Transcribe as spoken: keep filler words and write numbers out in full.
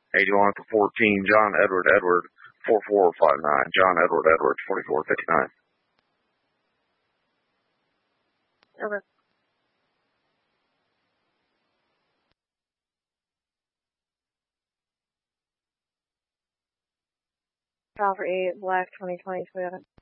eighty-one to fourteen, John Edward Edward, four four five nine, John Edward Edward, forty-four fifty-nine. Okay. File for eight, black twenty twenty Toyota.